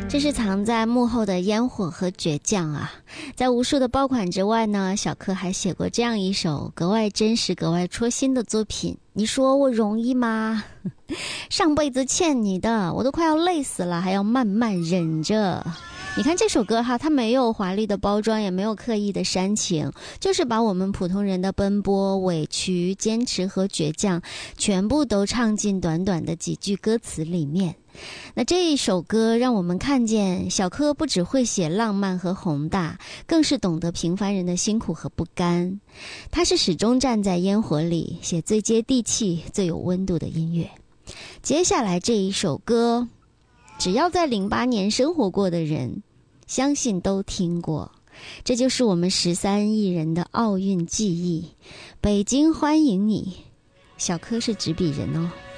这是藏在幕后的烟火和倔强啊！在无数的爆款之外呢，小柯还写过这样一首格外真实、格外戳心的作品。你说我容易吗？上辈子欠你的，我都快要累死了，还要慢慢忍着。你看这首歌哈，它没有华丽的包装，也没有刻意的煽情，就是把我们普通人的奔波、委屈、坚持和倔强全部都唱进短短的几句歌词里面。那这一首歌让我们看见小柯不只会写浪漫和宏大，更是懂得平凡人的辛苦和不甘。他是始终站在烟火里写最接地气、最有温度的音乐。接下来这一首歌，只要在08年生活过的人相信都听过，这就是我们13亿人的奥运记忆。北京欢迎你，小柯是执笔人哦。